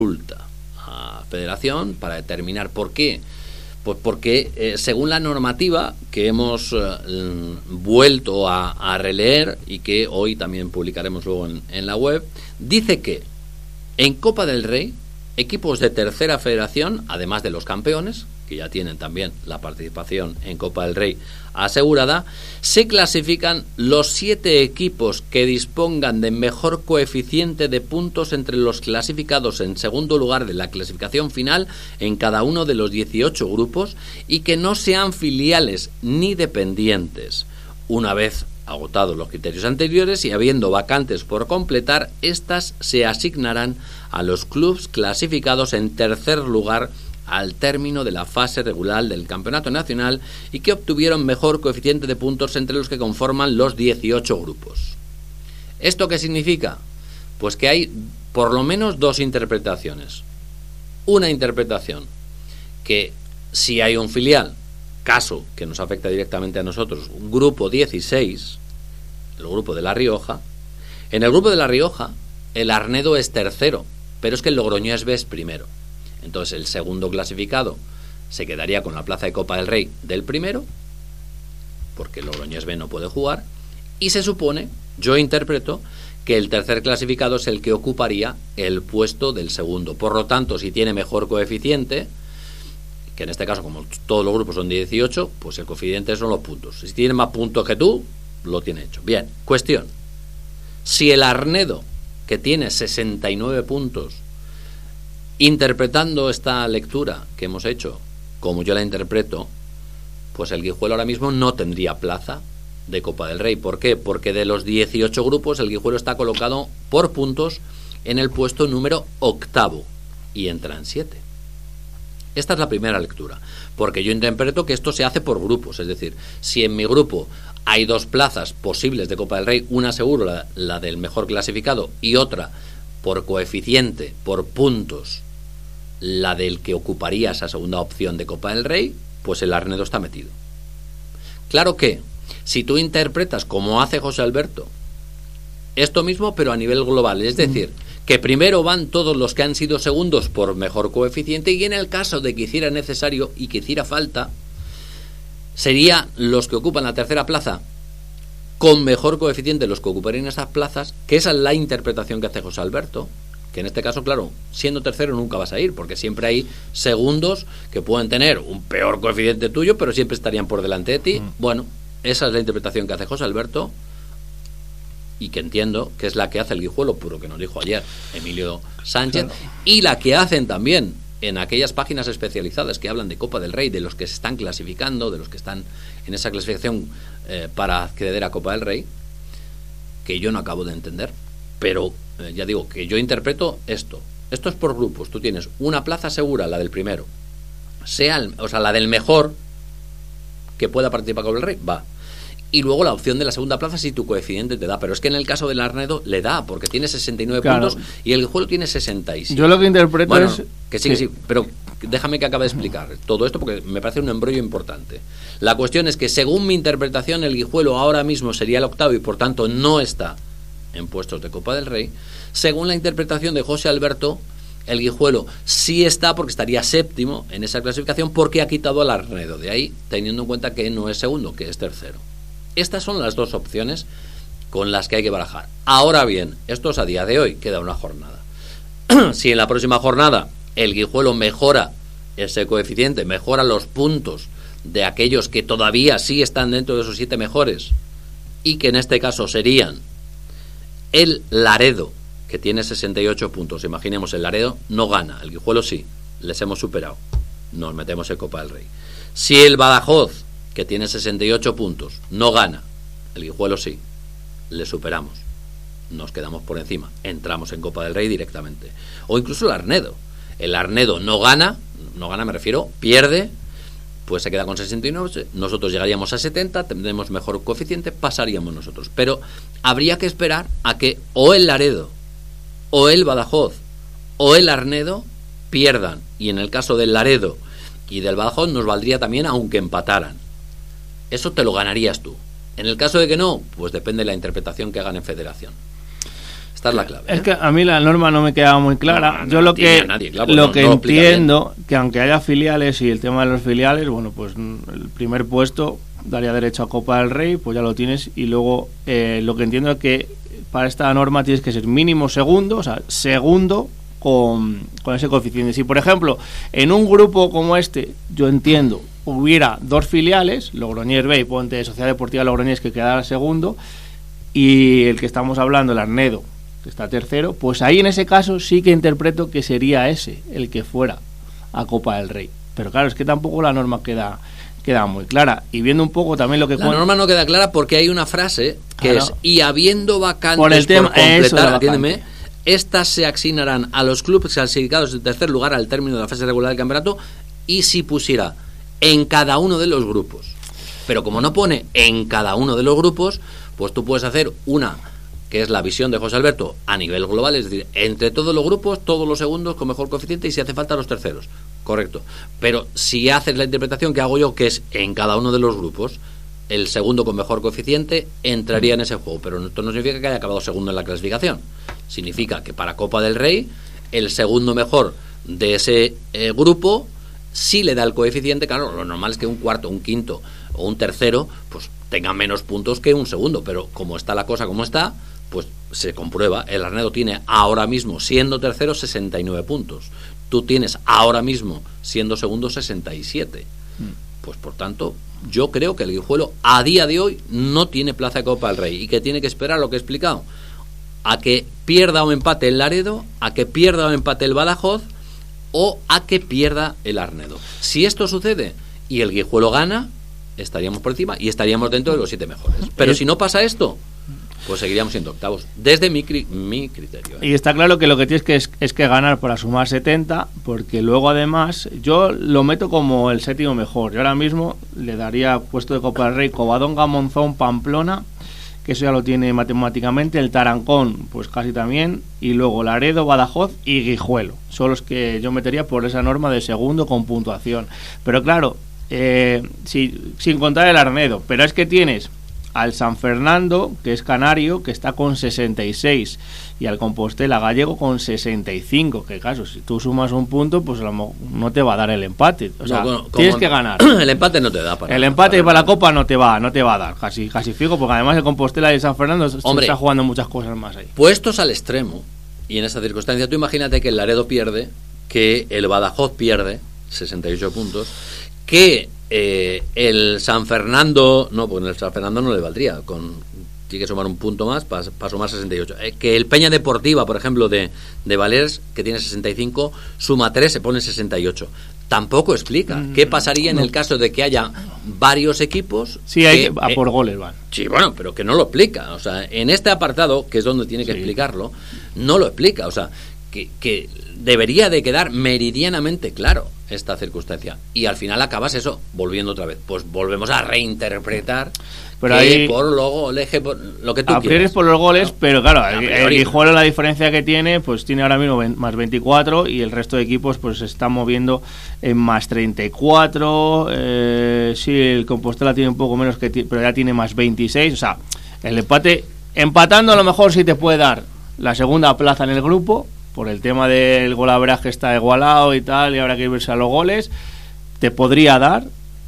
consulta a Federación para determinar por qué. Pues porque según la normativa que hemos vuelto a releer y que hoy también publicaremos luego en la web, dice que en Copa del Rey, equipos de tercera federación, además de los campeones, que ya tienen también la participación en Copa del Rey asegurada, se clasifican los 7 equipos que dispongan de mejor coeficiente de puntos entre los clasificados en segundo lugar de la clasificación final en cada uno de los 18 grupos y que no sean filiales ni dependientes. Una vez agotados los criterios anteriores y habiendo vacantes por completar, estas se asignarán a los clubes clasificados en tercer lugar al término de la fase regular del campeonato nacional y que obtuvieron mejor coeficiente de puntos entre los que conforman los 18 grupos. ¿Esto qué significa? Pues que hay por lo menos 2 interpretaciones. Una interpretación que si hay un filial, caso que nos afecta directamente a nosotros, grupo 16, el grupo de La Rioja, en el grupo de La Rioja el Arnedo es tercero, pero es que el Logroñés B es primero. Entonces el segundo clasificado se quedaría con la plaza de Copa del Rey del primero, porque el Logroñés B no puede jugar, y se supone, yo interpreto, que el tercer clasificado es el que ocuparía el puesto del segundo. Por lo tanto, si tiene mejor coeficiente, que en este caso, como todos los grupos son 18, pues el coeficiente son los puntos. Si tiene más puntos que tú, lo tiene hecho. Bien, cuestión. Si el Arnedo, que tiene 69 puntos, interpretando esta lectura que hemos hecho, como yo la interpreto, pues el Guijuelo ahora mismo no tendría plaza de Copa del Rey. ¿Por qué? Porque de los 18 grupos el Guijuelo está colocado por puntos en el puesto número 8 y entran 7. Esta es la primera lectura, porque yo interpreto que esto se hace por grupos, es decir, si en mi grupo hay 2 plazas posibles de Copa del Rey, una seguro la del mejor clasificado y otra por coeficiente, por puntos, la del que ocuparía esa segunda opción de Copa del Rey, pues el Arnedo está metido. Claro que, si tú interpretas como hace José Alberto, esto mismo pero a nivel global, es decir, que primero van todos los que han sido segundos por mejor coeficiente y en el caso de que hiciera necesario y que hiciera falta, serían los que ocupan la tercera plaza con mejor coeficiente los que ocuparían esas plazas, que esa es la interpretación que hace José Alberto, que en este caso, claro, siendo tercero nunca vas a ir, porque siempre hay segundos que pueden tener un peor coeficiente tuyo, pero siempre estarían por delante de ti. Bueno, esa es la interpretación que hace José Alberto y que entiendo que es la que hace el Guijuelo, por lo que nos dijo ayer Emilio Sánchez, claro. Y la que hacen también en aquellas páginas especializadas que hablan de Copa del Rey, de los que se están clasificando, de los que están en esa clasificación para acceder a Copa del Rey, que yo no acabo de entender, pero ya digo que yo interpreto esto es por grupos. Tú tienes una plaza segura, la del primero, la del mejor que pueda participar con el Rey, va. Y luego la opción de la segunda plaza si tu coeficiente te da. Pero es que en el caso del Arnedo le da, porque tiene 69 puntos y el Guijuelo tiene 67. Yo lo que interpreto es... Que sí, pero déjame que acabe de explicar todo esto porque me parece un embrollo importante. La cuestión es que según mi interpretación el Guijuelo ahora mismo sería el 8 y por tanto no está en puestos de Copa del Rey. Según la interpretación de José Alberto, el Guijuelo sí está porque estaría séptimo en esa clasificación porque ha quitado al Arnedo. De ahí, teniendo en cuenta que no es segundo, que es tercero. Estas son las 2 opciones con las que hay que barajar. Ahora bien, esto es a día de hoy, queda una jornada. Si en la próxima jornada el Guijuelo mejora ese coeficiente, mejora los puntos de aquellos que todavía sí están dentro de esos 7 mejores y que en este caso serían el Laredo, que tiene 68 puntos. Imaginemos, el Laredo no gana, el Guijuelo sí, les hemos superado, nos metemos en Copa del Rey. Si el Badajoz, que tiene 68 puntos, no gana, el Guijuelo sí, le superamos, nos quedamos por encima, entramos en Copa del Rey directamente. O incluso el Arnedo no gana me refiero, pierde, pues se queda con 69, nosotros llegaríamos a 70, tendremos mejor coeficiente, pasaríamos nosotros. Pero habría que esperar a que o el Laredo, o el Badajoz, o el Arnedo pierdan, y en el caso del Laredo y del Badajoz nos valdría también aunque empataran. Eso te lo ganarías tú. En el caso de que no, pues depende de la interpretación que hagan en Federación. Esta es la clave. Es que a mí la norma no me quedaba muy clara. No, yo lo que, nadie, claro, lo que no entiendo, que aunque haya filiales y el tema de los filiales, bueno, pues el primer puesto daría derecho a Copa del Rey, pues ya lo tienes. Y luego lo que entiendo es que para esta norma tienes que ser mínimo segundo, o sea, segundo con ese coeficiente. Si, por ejemplo, en un grupo como este, yo entiendo, hubiera 2 filiales, Logroñés B y Ponte Sociedad Deportiva Logroñés, que quedara segundo, y el que estamos hablando, el Arnedo, que está tercero, pues ahí en ese caso sí que interpreto que sería ese el que fuera a Copa del Rey. Pero claro, es que tampoco la norma queda muy clara. Y viendo un poco también lo que... La norma no queda clara porque hay una frase que es: y habiendo vacantes por el tema, por completar, atiéndeme, estas se asignarán a los clubes clasificados en tercer lugar al término de la fase regular del campeonato, y si pusiera en cada uno de los grupos. Pero como no pone en cada uno de los grupos, pues tú puedes hacer una, que es la visión de José Alberto a nivel global, es decir, entre todos los grupos, todos los segundos con mejor coeficiente, y si hace falta los terceros. Correcto. Pero si haces la interpretación que hago yo, que es en cada uno de los grupos, el segundo con mejor coeficiente entraría en ese juego. Pero esto no significa que haya acabado segundo en la clasificación. Significa que para Copa del Rey, el segundo mejor de ese grupo sí le da el coeficiente. Claro, lo normal es que un cuarto, un quinto o un tercero pues tenga menos puntos que un segundo, pero como está la cosa como está, pues se comprueba. El Arnedo tiene ahora mismo, siendo tercero, 69 puntos. Tú tienes ahora mismo, siendo segundo, 67. Pues por tanto, yo creo que el Guijuelo a día de hoy no tiene plaza de Copa del Rey, y que tiene que esperar lo que he explicado, a que pierda o empate el Laredo, a que pierda o empate el Badajoz, o a que pierda el Arnedo. Si esto sucede y el Guijuelo gana, estaríamos por encima y estaríamos dentro de los 7 mejores. Pero si no pasa esto, pues seguiríamos siendo octavos, desde mi criterio. Y está claro que lo que tienes que es que ganar para sumar 70, porque luego además yo lo meto como el séptimo mejor. Yo ahora mismo le daría puesto de Copa del Rey Covadonga, Monzón, Pamplona, que eso ya lo tiene matemáticamente, el Tarancón pues casi también, y luego Laredo, Badajoz y Guijuelo. Son los que yo metería por esa norma de segundo con puntuación. Pero claro, sin contar el Arnedo, pero es que tienes al San Fernando, que es canario, que está con 66, y al Compostela gallego con 65, que caso, si tú sumas un punto, pues no te va a dar el empate. O sea, bueno, tienes que ganar. El empate no te da para... El empate para la Copa no te va a dar, casi fijo, porque además el Compostela y el San Fernando se está jugando muchas cosas más ahí. Puestos al extremo, y en esa circunstancia, tú imagínate que el Laredo pierde, que el Badajoz pierde, 68 puntos, que el San Fernando, no, porque el San Fernando no le valdría, tiene que sumar un punto más para sumar 68. Que el Peña Deportiva, por ejemplo, de Valers, que tiene 65, suma 3, se pone 68. Tampoco explica qué pasaría en el caso de que haya varios equipos. Sí, hay que a por goles van. Sí, bueno, pero que no lo explica. O sea, en este apartado, que es donde tiene que explicarlo, no lo explica. O sea, que debería de quedar meridianamente claro esta circunstancia, y al final acabas eso volviendo otra vez, pues volvemos a reinterpretar, pero ahí por luego lo que tú a quieras por los goles, no, pero claro, el Guijuelo, la diferencia que tiene, pues tiene ahora mismo más 24, y el resto de equipos pues se están moviendo en más 34. Sí, el Compostela tiene un poco menos, pero ya tiene más 26. O sea, el empate, empatando a lo mejor sí te puede dar la segunda plaza en el grupo, por el tema del golaveraje, está igualado y tal, y ahora que irse a los goles, te podría dar,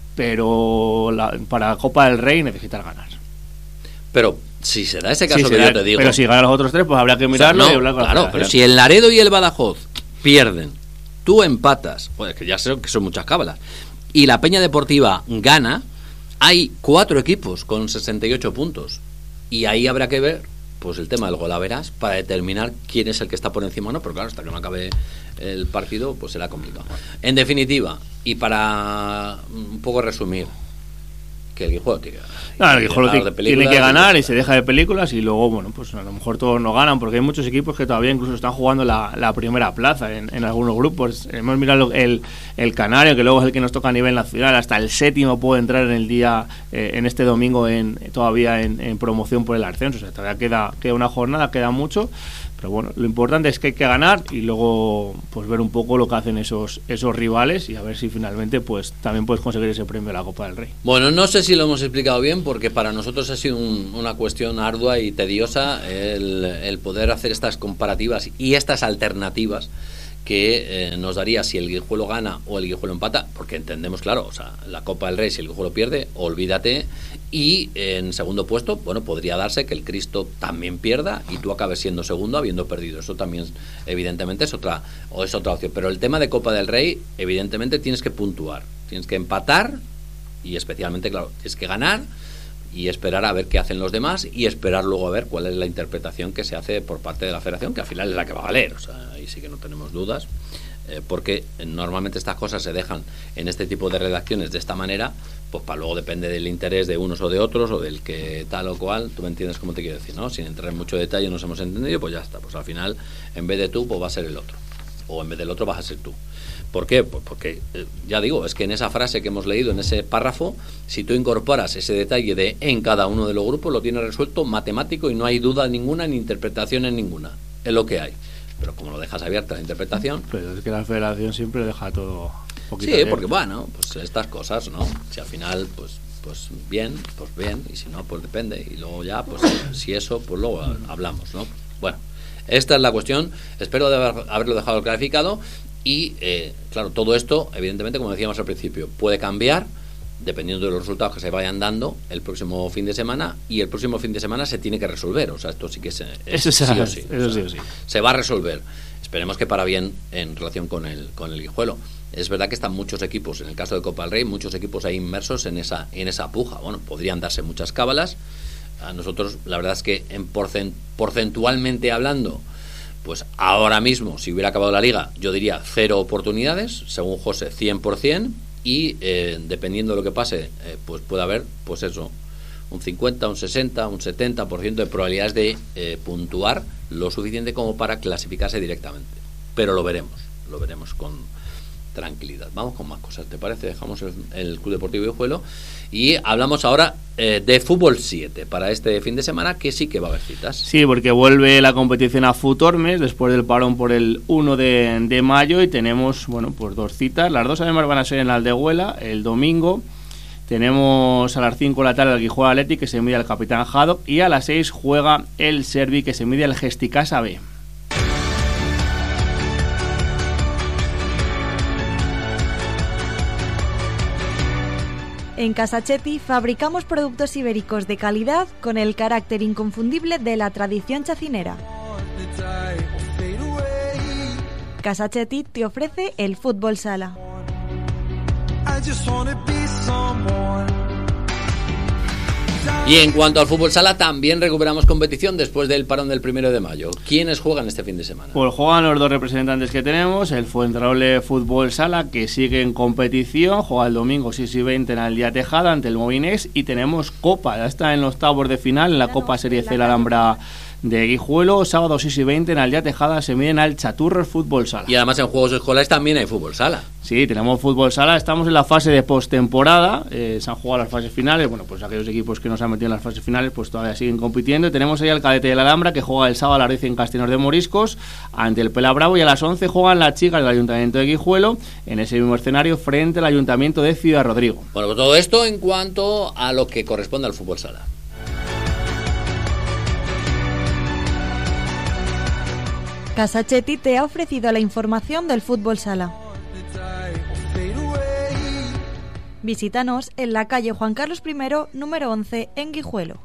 pero para la Copa del Rey necesitas ganar. Pero si se da ese caso que yo te digo... Pero si ganan los otros 3, pues habría que mirarlo, o sea, no, y hablar con claro, pero si el Laredo y el Badajoz pierden, tú empatas, pues que ya sé que son muchas cábalas, y la Peña Deportiva gana, hay 4 equipos con 68 puntos, y ahí habrá que ver pues el tema del golaveras para determinar quién es el que está por encima o no, pero claro, hasta que no acabe el partido pues será complicado. En definitiva, y para un poco resumir, que el Guijuelo tiene que ganar, y se deja de películas, y luego bueno, pues a lo mejor todos no ganan, porque hay muchos equipos que todavía incluso están jugando la primera plaza en algunos grupos. Hemos mirado el Canario, que luego es el que nos toca a nivel nacional, hasta el 7º puede entrar en el día en este domingo todavía en promoción por el ascenso. O sea, todavía queda una jornada, queda mucho, Pero bueno, lo importante es que hay que ganar y luego pues ver un poco lo que hacen esos rivales y a ver si finalmente pues también puedes conseguir ese premio de la Copa del Rey. Bueno, no sé si lo hemos explicado bien, porque para nosotros ha sido una cuestión ardua y tediosa el poder hacer estas comparativas y estas alternativas que nos daría si el Guijuelo gana o el Guijuelo empata, porque entendemos, claro, o sea, la Copa del Rey, si el Guijuelo pierde, olvídate, y en segundo puesto, bueno, podría darse que el Cristo también pierda y tú acabes siendo segundo habiendo perdido. Eso también, evidentemente, es otra opción. Pero el tema de Copa del Rey, evidentemente, tienes que puntuar, tienes que empatar y especialmente, claro, tienes que ganar y esperar a ver qué hacen los demás y esperar luego a ver cuál es la interpretación que se hace por parte de la federación, que al final es la que va a valer. O sea, ahí sí que no tenemos dudas, porque normalmente estas cosas se dejan en este tipo de redacciones de esta manera, pues para luego depende del interés de unos o de otros o del que tal o cual. Tú me entiendes cómo te quiero decir, ¿no? Sin entrar en mucho detalle, nos hemos entendido, pues ya está. Pues al final, en vez de tú, pues va a ser el otro, o en vez del otro vas a ser tú. ¿Por qué? Pues porque, ya digo, es que en esa frase que hemos leído, en ese párrafo, si tú incorporas ese detalle de en cada uno de los grupos, lo tienes resuelto matemático y no hay duda ninguna ni interpretación en ninguna. Es lo que hay. Pero como lo dejas abierta la interpretación... Pero es que la federación siempre deja todo un poquito Sí, abierto. Porque bueno, pues estas cosas, ¿no? Si al final, pues bien, y si no, pues depende. Y luego ya, pues si eso, pues luego hablamos, ¿no? Bueno, esta es la cuestión. Espero haberlo dejado clarificado. Y, claro, todo esto, evidentemente, como decíamos al principio, puede cambiar dependiendo de los resultados que se vayan dando el próximo fin de semana, y el próximo fin de semana se tiene que resolver. O sea, esto sí que sí o sí. Se va a resolver. Esperemos que para bien en relación con el Guijuelo. Es verdad que están muchos equipos, en el caso de Copa del Rey, muchos equipos ahí inmersos en esa puja. Bueno, podrían darse muchas cábalas. A nosotros, la verdad es que porcentualmente hablando, pues ahora mismo, si hubiera acabado la liga, yo diría 0 oportunidades, según José, 100%, y dependiendo de lo que pase, pues puede haber, pues eso, un 50, un 60, un 70% de probabilidades de puntuar lo suficiente como para clasificarse directamente. Pero lo veremos con tranquilidad. Vamos con más cosas, ¿te parece? Dejamos el Club Deportivo Guijuelo y hablamos ahora de Fútbol 7 para este fin de semana, que sí que va a haber citas. Sí, porque vuelve la competición a Futormes después del parón por el 1 de mayo y tenemos, bueno, pues 2 citas. Las 2 además van a ser en la Aldehuela el domingo. Tenemos a las 5 de la tarde el Guijuelo Athletic, que se mide al Capitán Haddock, y a las 6 juega el Servi, que se mide al Gesticasa B. En Casachetti fabricamos productos ibéricos de calidad con el carácter inconfundible de la tradición chacinera. Casachetti te ofrece el fútbol sala. Y en cuanto al fútbol sala, también recuperamos competición después del parón del 1 de mayo. ¿Quiénes juegan este fin de semana? Pues juegan los 2 representantes que tenemos, el Fuenterrable Fútbol Sala, que sigue en competición, juega el domingo 6:20 en Aldea Tejada ante el Movinés, y tenemos Copa, ya está en los octavos de final en la Copa Serie C la Alhambra de Guijuelo, sábado 6:20 en Aldea Tejada se miden al Chaturros Fútbol Sala. Y además en juegos escolares también hay fútbol sala. Sí, tenemos fútbol sala, estamos en la fase de postemporada, se han jugado las fases finales, bueno, pues aquellos equipos que no se han metido en las fases finales pues todavía siguen compitiendo, y tenemos ahí al Cadete de la Alhambra, que juega el sábado a las 10 en Castellón de Moriscos ante el Pela Bravo, y a las 11 juegan las chicas del Ayuntamiento de Guijuelo en ese mismo escenario frente al Ayuntamiento de Ciudad Rodrigo. Bueno, pues todo esto en cuanto a lo que corresponde al fútbol sala. Casachetti te ha ofrecido la información del fútbol sala. Visítanos en la calle Juan Carlos I, número 11, en Guijuelo.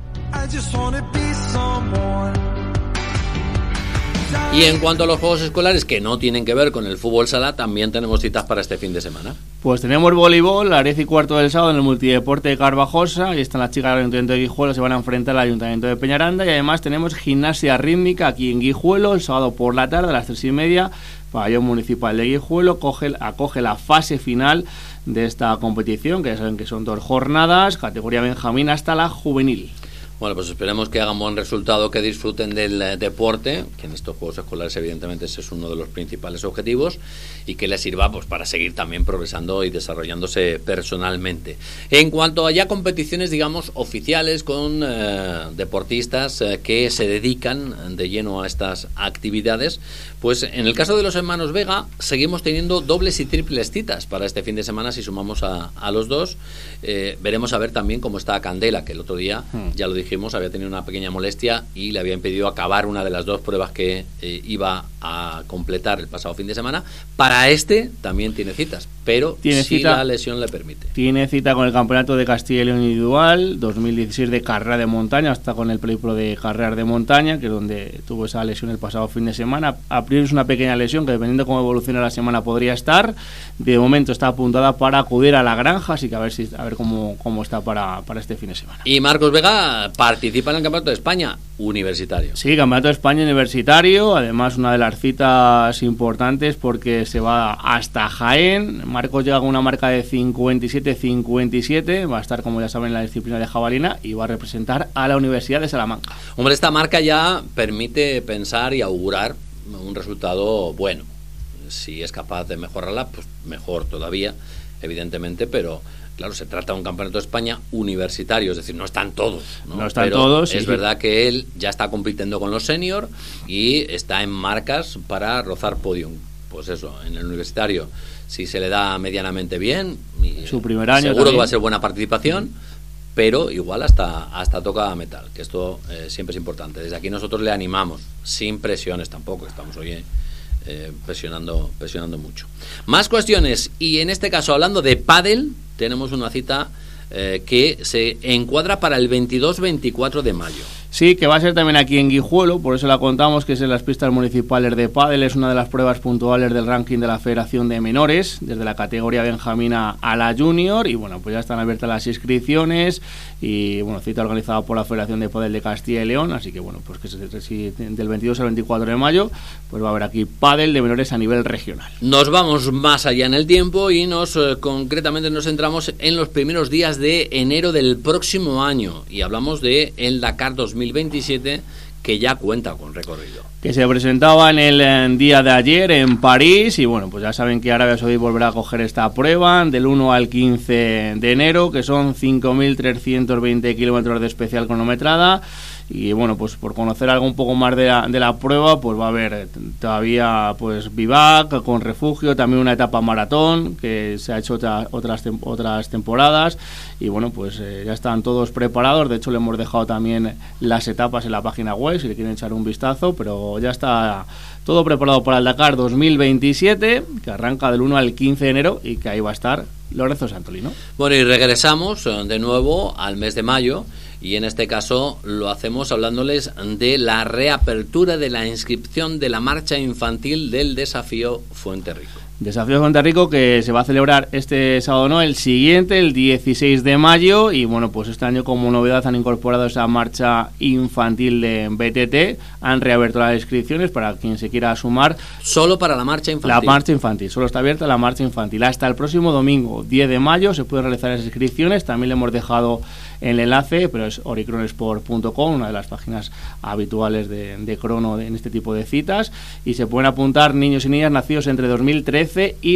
Y en cuanto a los juegos escolares que no tienen que ver con el fútbol sala, también tenemos citas para este fin de semana. Pues tenemos voleibol a las 10:15 del sábado en el Multideporte de Carvajosa. Ahí están las chicas del Ayuntamiento de Guijuelo, se van a enfrentar al Ayuntamiento de Peñaranda. Y además tenemos gimnasia rítmica aquí en Guijuelo el sábado por la tarde a las 3:30. Pabellón Municipal de Guijuelo acoge la fase final de esta competición, que ya saben que son 2 jornadas, categoría Benjamín hasta la juvenil. Bueno, pues esperemos que hagan buen resultado, que disfruten del deporte, que en estos Juegos Escolares evidentemente ese es uno de los principales objetivos, y que les sirva pues para seguir también progresando y desarrollándose personalmente. En cuanto a ya competiciones, digamos, oficiales con deportistas que se dedican de lleno a estas actividades, pues en el caso de los hermanos Vega seguimos teniendo dobles y triples citas para este fin de semana. Si sumamos a los dos, veremos a ver también cómo está Candela, que el otro día, ya lo dijimos, había tenido una pequeña molestia y le había impedido acabar una de las dos pruebas que iba a completar el pasado fin de semana. Para este también tiene citas, pero si la lesión le permite. Tiene cita con el Campeonato de Castilla y León Individual 2016 de carrera de montaña, hasta con el Pro de carreras de montaña, que es donde tuvo esa lesión el pasado fin de semana. A priori es una pequeña lesión que, dependiendo de cómo evolucione la semana, podría estar. De momento está apuntada para acudir a la granja, así que a ver cómo está para este fin de semana. Y Marcos Vega participa en el Campeonato de España Universitario. Sí, Campeonato de España Universitario, además una de las citas importantes porque se va hasta Jaén. Marcos llega con una marca de 57-57, va a estar, como ya saben, en la disciplina de jabalina y va a representar a la Universidad de Salamanca. Hombre, esta marca ya permite pensar y augurar un resultado bueno. Si es capaz de mejorarla, pues mejor todavía, evidentemente, pero claro, se trata de un Campeonato de España universitario, es decir, no están todos, ¿no? No están pero todos. Es verdad que él ya está compitiendo con los senior y está en marcas para rozar podium. Pues eso, en el universitario, si se le da medianamente bien, su primer año seguro también, que va a ser buena participación, pero igual hasta toca metal, que esto siempre es importante. Desde aquí nosotros le animamos, sin presiones tampoco, estamos hoy presionando mucho. Más cuestiones, y en este caso hablando de pádel, tenemos una cita que se encuadra para el 22-24 de mayo. Sí, que va a ser también aquí en Guijuelo, por eso la contamos, que es en las pistas municipales de pádel. Es una de las pruebas puntuales del ranking de la Federación de Menores, desde la categoría benjamina a la junior, y bueno, pues ya están abiertas las inscripciones, y bueno, cita organizada por la Federación de Pádel de Castilla y León, así que bueno, pues que del 22 al 24 de mayo, pues va a haber aquí pádel de menores a nivel regional. Nos vamos más allá en el tiempo y concretamente nos centramos en los primeros días de enero del próximo año, y hablamos de el Dakar 2027, que ya cuenta con recorrido. Que se presentaba en el día de ayer en París, y bueno, pues ya saben que Arabia Saudí volverá a coger esta prueba del 1 al 15 de enero, que son 5.320 kilómetros de especial cronometrada. Y bueno, pues por conocer algo un poco más de la prueba, pues va a haber todavía pues bivac con refugio, también una etapa maratón que se ha hecho otras temporadas, y bueno, pues ya están todos preparados. De hecho, le hemos dejado también las etapas en la página web si le quieren echar un vistazo, pero ya está todo preparado para el Dakar 2027, que arranca del 1 al 15 de enero y que ahí va a estar Lorenzo Santolino. Bueno, y regresamos de nuevo al mes de mayo, y en este caso lo hacemos hablándoles de la reapertura de la inscripción de la marcha infantil del Desafío Fuenterrico. Desafío Fuenterrico, que se va a celebrar este sábado, no, el siguiente, el 16 de mayo, y bueno, pues este año como novedad han incorporado esa marcha infantil de BTT, han reabierto las inscripciones para quien se quiera sumar. Solo para la marcha infantil. La marcha infantil, solo está abierta la marcha infantil. Hasta el próximo domingo, 10 de mayo, se pueden realizar las inscripciones. También le hemos dejado el enlace, pero es oricronesport.com, una de las páginas habituales de crono en este tipo de citas, y se pueden apuntar niños y niñas nacidos entre 2013 y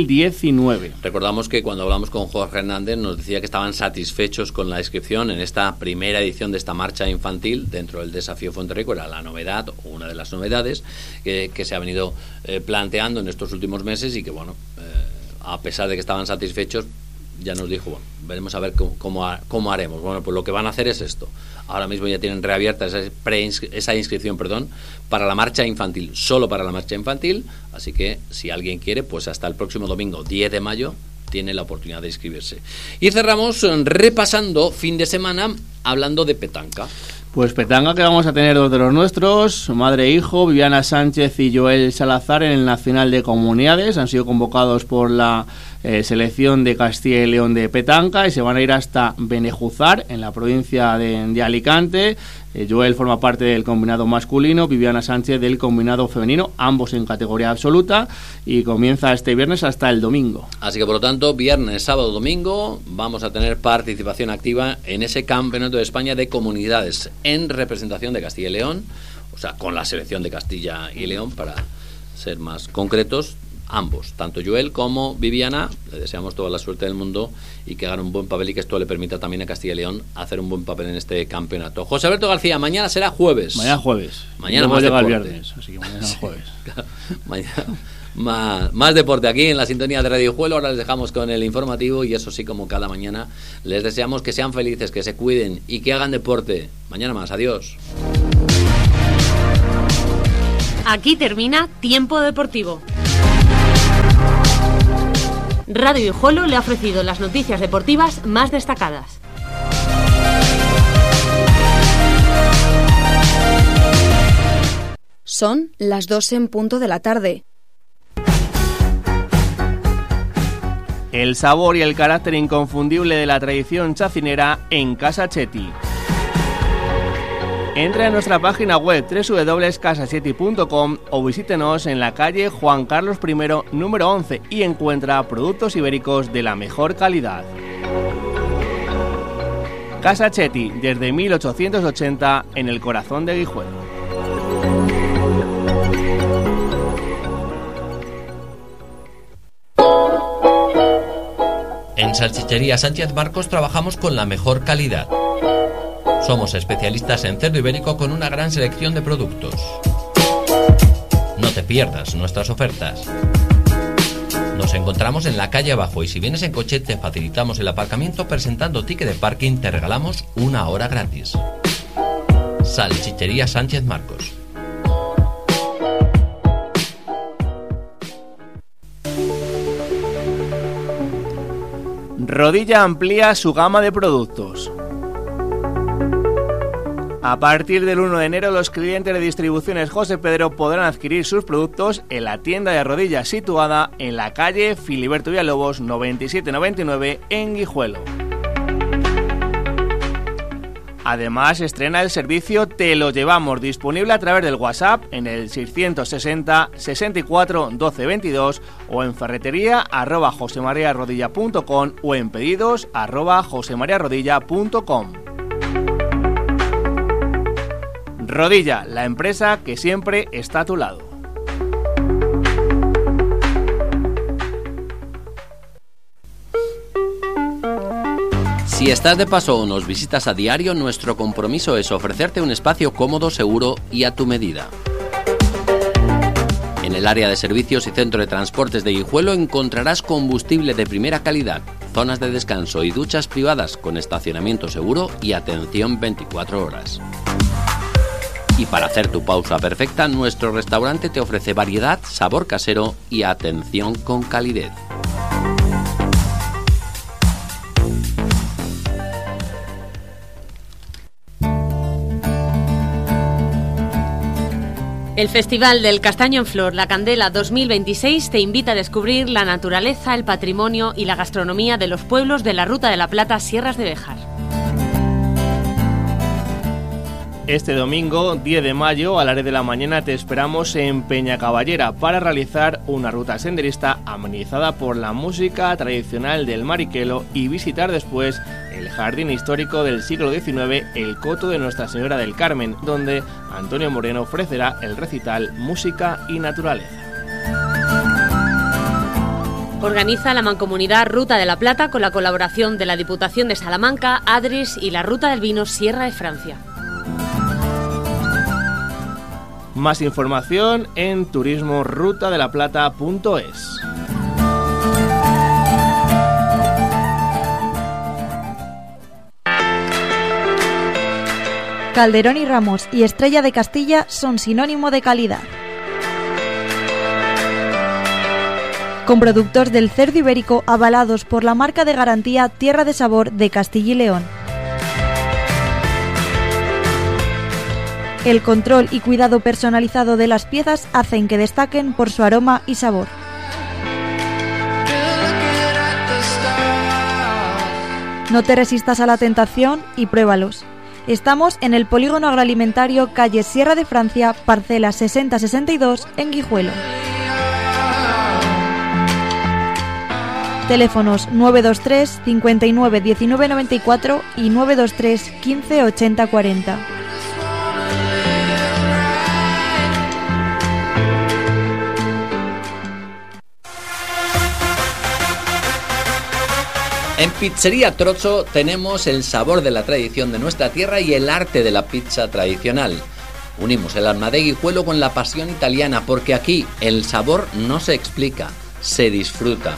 2019. Recordamos que cuando hablamos con Jorge Hernández nos decía que estaban satisfechos con la inscripción en esta primera edición de esta marcha infantil dentro del Desafío Fuenterrico. Era la novedad, o una de las novedades que se ha venido planteando en estos últimos meses, y que bueno, a pesar de que estaban satisfechos, ya nos dijo, bueno, veremos a ver cómo haremos. Bueno, pues lo que van a hacer es esto. Ahora mismo ya tienen reabierta esa inscripción, para la marcha infantil, solo para la marcha infantil, así que si alguien quiere, pues hasta el próximo domingo, 10 de mayo, tiene la oportunidad de inscribirse. Y cerramos repasando fin de semana, hablando de petanca. Pues petanca, que vamos a tener dos de los nuestros, madre e hijo, Viviana Sánchez y Joel Salazar, en el Nacional de Comunidades. Han sido convocados por la selección de Castilla y León de petanca, y se van a ir hasta Benejúzar, en la provincia de Alicante. Joel forma parte del combinado masculino, Viviana Sánchez del combinado femenino, ambos en categoría absoluta, y comienza este viernes hasta el domingo. Así que por lo tanto, viernes, sábado, domingo vamos a tener participación activa en ese Campeonato de España de Comunidades en representación de Castilla y León, o sea, con la selección de Castilla y León, para ser más concretos. Ambos, tanto Joel como Viviana, le deseamos toda la suerte del mundo y que hagan un buen papel, y que esto le permita también a Castilla y León hacer un buen papel en este campeonato. José Alberto García, mañana será jueves. Mañana jueves. Mañana más deporte. El viernes, así que mañana jueves. Mañana más deporte aquí en la sintonía de Radio Juelo. Ahora les dejamos con el informativo, y eso sí, como cada mañana, les deseamos que sean felices, que se cuiden y que hagan deporte. Mañana más, adiós. Aquí termina Tiempo Deportivo. Radio Guijuelo le ha ofrecido las noticias deportivas más destacadas. Son las 2:00 p.m. El sabor y el carácter inconfundible de la tradición chacinera en Casa Chetti. Entra en nuestra página web www.casachetti.com o visítenos en la calle Juan Carlos I, número 11, y encuentra productos ibéricos de la mejor calidad. Casa Chetti, desde 1880, en el corazón de Guijuelo. En Salchichería Sánchez Marcos trabajamos con la mejor calidad. Somos especialistas en cerdo ibérico con una gran selección de productos. No te pierdas nuestras ofertas. Nos encontramos en la calle abajo, y si vienes en coche te facilitamos el aparcamiento. Presentando ticket de parking te regalamos 1 hora gratis. Salchichería Sánchez Marcos. Rodilla amplía su gama de productos. A partir del 1 de enero, los clientes de Distribuciones José Pedro podrán adquirir sus productos en la tienda de Rodilla, situada en la calle Filiberto Villalobos 9799 en Guijuelo. Además, estrena el servicio Te lo llevamos, disponible a través del WhatsApp en el 660 64 12 22 o en ferretería@josemariarodilla.com o en pedidos@josemariarodilla.com. Rodilla, la empresa que siempre está a tu lado. Si estás de paso o nos visitas a diario, nuestro compromiso es ofrecerte un espacio cómodo, seguro y a tu medida. En el área de servicios y centro de transportes de Guijuelo encontrarás combustible de primera calidad, zonas de descanso y duchas privadas con estacionamiento seguro y atención 24 horas. Y para hacer tu pausa perfecta, nuestro restaurante te ofrece variedad, sabor casero y atención con calidez. El Festival del Castaño en Flor, La Candela 2026, te invita a descubrir la naturaleza, el patrimonio y la gastronomía de los pueblos de la Ruta de la Plata, Sierras de Béjar. Este domingo, 10 de mayo, a las 10 de la mañana, te esperamos en Peñacaballera para realizar una ruta senderista amenizada por la música tradicional del Mariquelo y visitar después el jardín histórico del siglo XIX, el Coto de Nuestra Señora del Carmen, donde Antonio Moreno ofrecerá el recital Música y Naturaleza. Organiza la Mancomunidad Ruta de la Plata con la colaboración de la Diputación de Salamanca, Adris y la Ruta del Vino Sierra de Francia. Más información en turismorutadelaplata.es. Calderón y Ramos y Estrella de Castilla son sinónimo de calidad. Con productos del cerdo ibérico avalados por la marca de garantía Tierra de Sabor de Castilla y León. El control y cuidado personalizado de las piezas hacen que destaquen por su aroma y sabor. No te resistas a la tentación y pruébalos. Estamos en el Polígono Agroalimentario, calle Sierra de Francia, parcela 6062, en Guijuelo. Teléfonos 923 59 19 94 y 923 15 80 40. En Pizzería Trozzo tenemos el sabor de la tradición de nuestra tierra y el arte de la pizza tradicional. Unimos el alma de Guijuelo con la pasión italiana, porque aquí el sabor no se explica, se disfruta.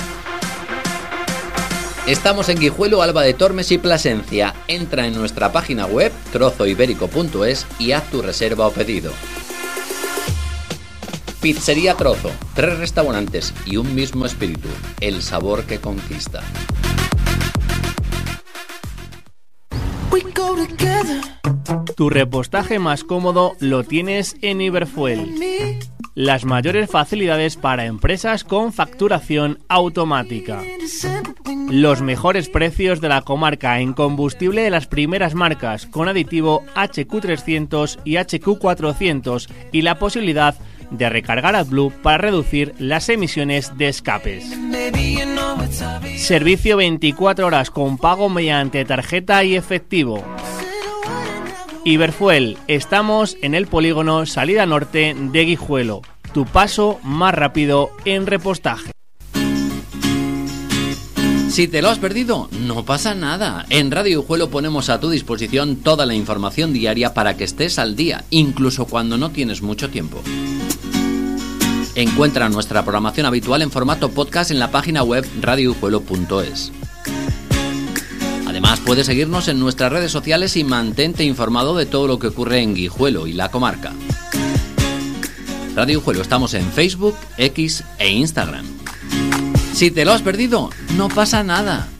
Estamos en Guijuelo, Alba de Tormes y Plasencia. Entra en nuestra página web trozoibérico.es y haz tu reserva o pedido. Pizzería Trozzo, 3 restaurantes y un mismo espíritu, el sabor que conquista. Tu repostaje más cómodo lo tienes en Iberfuel. Las mayores facilidades para empresas con facturación automática. Los mejores precios de la comarca en combustible de las primeras marcas, con aditivo HQ300 y HQ400 y la posibilidad de recargar AdBlue para reducir las emisiones de escapes. Servicio 24 horas con pago mediante tarjeta y efectivo. Iberfuel, estamos en el polígono Salida Norte de Guijuelo. Tu paso más rápido en repostaje. Si te lo has perdido, no pasa nada. En Radio Guijuelo ponemos a tu disposición toda la información diaria para que estés al día, incluso cuando no tienes mucho tiempo. Encuentra nuestra programación habitual en formato podcast en la página web radioguijuelo.es. Además, puedes seguirnos en nuestras redes sociales y mantente informado de todo lo que ocurre en Guijuelo y la comarca. Radio Guijuelo, estamos en Facebook, X e Instagram. Si te lo has perdido, no pasa nada.